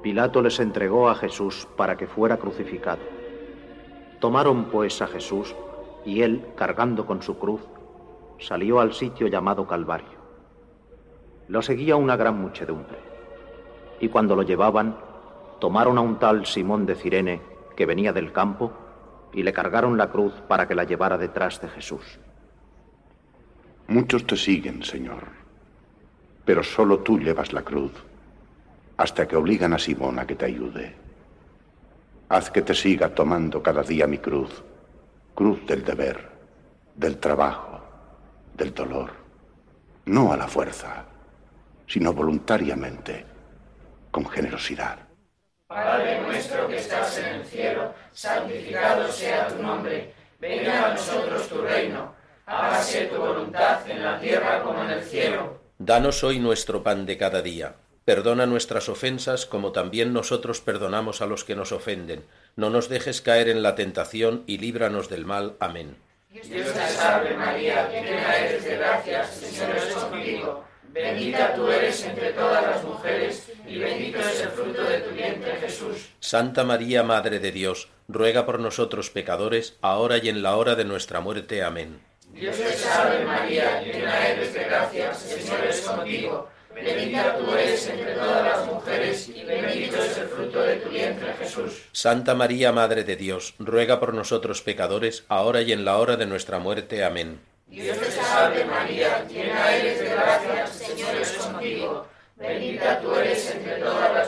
Pilato les entregó a Jesús para que fuera crucificado. Tomaron pues a Jesús, y él, cargando con su cruz, salió al sitio llamado Calvario. Lo seguía una gran muchedumbre, y cuando lo llevaban, tomaron a un tal Simón de Cirene, que venía del campo, y le cargaron la cruz para que la llevara detrás de Jesús. Muchos te siguen, Señor, pero solo tú llevas la cruz, hasta que obligan a Simón a que te ayude. Haz que te siga tomando cada día mi cruz, cruz del deber, del trabajo, del dolor, no a la fuerza, sino voluntariamente, con generosidad. Padre nuestro que estás en el cielo, santificado sea tu nombre. Venga a nosotros tu reino. Hágase tu voluntad en la tierra como en el cielo. Danos hoy nuestro pan de cada día. Perdona nuestras ofensas como también nosotros perdonamos a los que nos ofenden. No nos dejes caer en la tentación y líbranos del mal. Amén. Dios te salve María, llena eres de gracia, el Señor es contigo. Bendita tú eres entre todas las mujeres, y bendito es el fruto de tu vientre, Jesús. Santa María, Madre de Dios, ruega por nosotros pecadores, ahora y en la hora de nuestra muerte. Amén. Dios te salve María, llena eres de gracia, el Señor es contigo. Bendita tú eres entre todas las mujeres, y bendito es el fruto de tu vientre, Jesús. Santa María, Madre de Dios, ruega por nosotros pecadores, ahora y en la hora de nuestra muerte. Amén. Dios te salve María, llena eres de gracia, el Señor es contigo. Bendita tú eres entre todas las